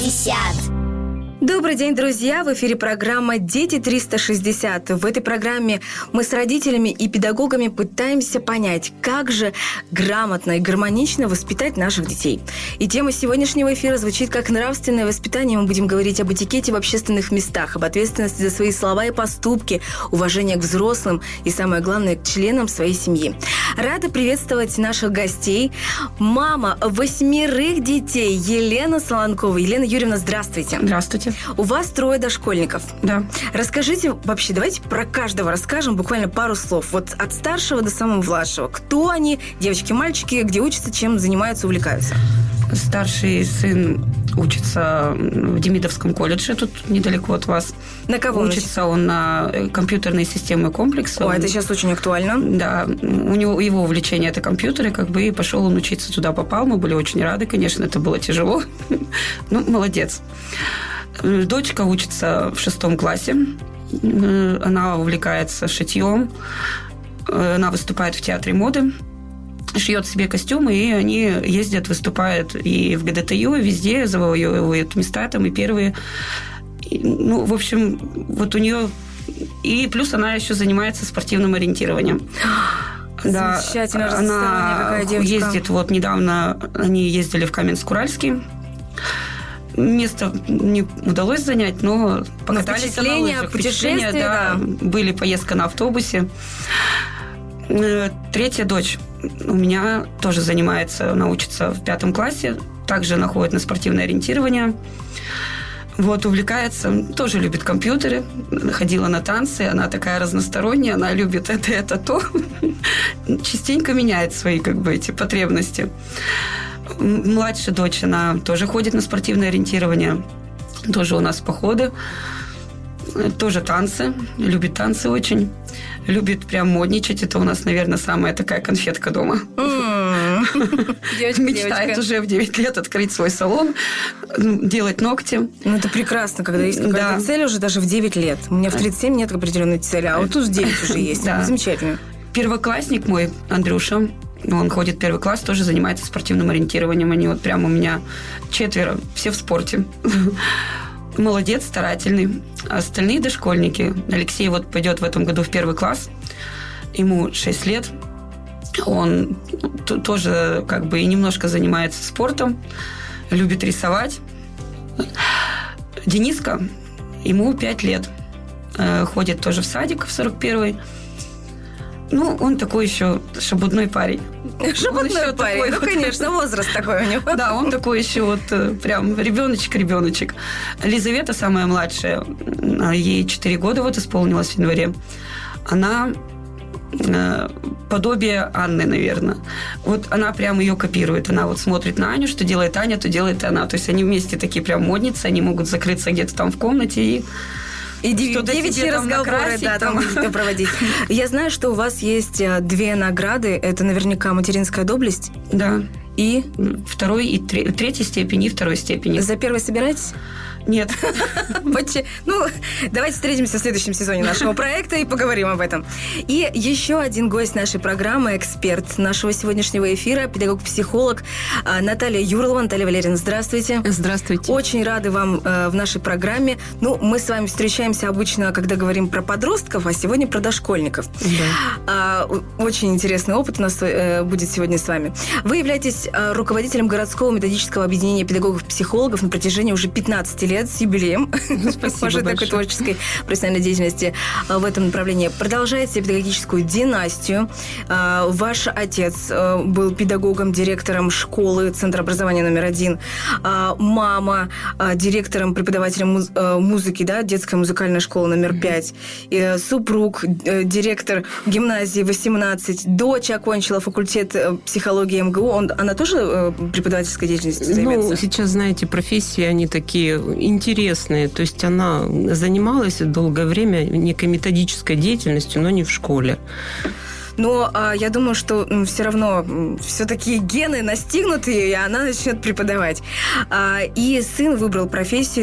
360. Добрый день, друзья! В эфире программа «Дети 360». В этой программе мы с родителями и педагогами пытаемся понять, как же грамотно и гармонично воспитать наших детей. И тема сегодняшнего эфира звучит как нравственное воспитание. Мы будем говорить об этикете в общественных местах, об ответственности за свои слова и поступки, уважении к взрослым и, самое главное, к членам своей семьи. Рада приветствовать наших гостей. Мама 8 детей Елена Солонкова. Елена Юрьевна, здравствуйте. Здравствуйте. У вас 3 дошкольников. Да. Расскажите вообще, давайте про каждого расскажем буквально пару слов. Вот от старшего до самого младшего. Кто они, девочки, мальчики, где учатся, чем занимаются, увлекаются? Старший сын учится в Демидовском колледже, тут недалеко от вас. На кого учится? Он на компьютерные системы комплекса. Это сейчас очень актуально. Да, его увлечение – это компьютеры, и пошел он учиться туда, попал. Мы были очень рады, конечно, это было тяжело. Молодец. Дочка учится в 6 классе. Она увлекается шитьем. Она выступает в театре моды. Шьет себе костюмы, и они ездят, выступают и в ГДТЮ, и везде, завоевывают места там и первые. В общем, вот у нее... И плюс она еще занимается спортивным ориентированием. Замечательно, она какая девочка. Ездит, недавно они ездили в Каменск-Уральский. Место не удалось занять, но покатались на лыжах. Впечатления, да. Были поездка на автобусе. 3 дочь у меня тоже занимается, она учится в 5 классе, также она ходит на спортивное ориентирование. Увлекается, тоже любит компьютеры, ходила на танцы, она такая разносторонняя, она любит это, то. Частенько меняет свои, эти потребности. Младшая дочь, она тоже ходит на спортивное ориентирование, тоже у нас походы, тоже танцы, любит танцы очень, любит прям модничать, это у нас, наверное, самая такая конфетка дома. Мечтает уже в 9 лет открыть свой салон, делать ногти. Это прекрасно, когда есть какая-то цель уже даже в 9 лет. У меня в 37 нет определенной цели, а вот тут в 9 уже есть. Замечательно. Первоклассник мой, Андрюша, он ходит в 1 класс, тоже занимается спортивным ориентированием. Они прямо у меня 4, все в спорте. Молодец, старательный. А остальные дошкольники. Алексей пойдет в этом году в 1 класс. Ему 6 лет. Он тоже и немножко занимается спортом. Любит рисовать. Дениска, ему 5 лет. Ходит тоже в садик в 41-й. Он такой еще шебутной парень. Шебутной парень, конечно, возраст такой у него. Да, он такой еще прям ребеночек. Лизавета, самая младшая, ей 4 года исполнилось в январе. Она подобие Анны, наверное. Она прям ее копирует. Она смотрит на Аню, что делает Аня, то делает и она. То есть они вместе такие прям модницы, они могут закрыться где-то там в комнате и девичьи разговоры там проводить. Я знаю, что у вас есть 2 награды. Это наверняка материнская доблесть. Да. И? 2-й и 3-й степени, и 2-й степени. За 1-й собираетесь? Нет. Давайте встретимся в следующем сезоне нашего проекта и поговорим об этом. И еще один гость нашей программы, эксперт нашего сегодняшнего эфира, педагог-психолог Наталья Юрлова. Наталья Валерьевна, здравствуйте. Здравствуйте. Очень рады вам в нашей программе. Мы с вами встречаемся обычно, когда говорим про подростков, а сегодня про дошкольников. Да. Очень интересный опыт у нас будет сегодня с вами. Вы являетесь руководителем городского методического объединения педагогов-психологов на протяжении уже 15 лет, с юбилеем. Спасибо такой творческой профессиональной деятельности в этом направлении. Продолжаете педагогическую династию. Ваш отец был педагогом, директором школы, Центра образования номер 1. Мама директором, преподавателем музыки, детская музыкальная школа номер 5. И супруг, директор гимназии 18. Дочь окончила факультет психологии МГУ. Она тоже преподавательской деятельностью занимается? Сейчас, знаете, профессии, они такие интересные. То есть она занималась долгое время некой методической деятельностью, но не в школе. Но я думаю, что все равно все-таки гены настигнут ее, и она начнет преподавать. И сын выбрал профессию